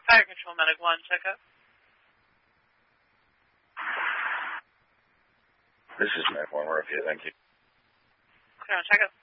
Fire Control Medic 1, check up. This is Medic 1, we're okay, thank you. Clear on check up.